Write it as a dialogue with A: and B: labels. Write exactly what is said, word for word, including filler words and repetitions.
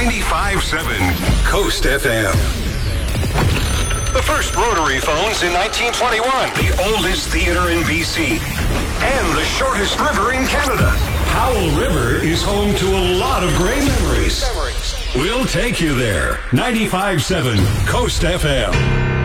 A: ninety-five point seven Coast F M. The first rotary phones in nineteen twenty-one. The oldest theater in B C. And the shortest river in Canada. Howell River is home to a lot of great memories. We'll take you there. ninety-five point seven Coast F M.